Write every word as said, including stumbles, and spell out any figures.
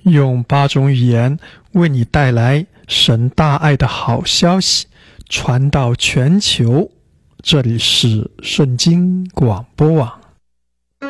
用八种语言为你带来神大爱的好消息，传到全球。这里是圣经广播网。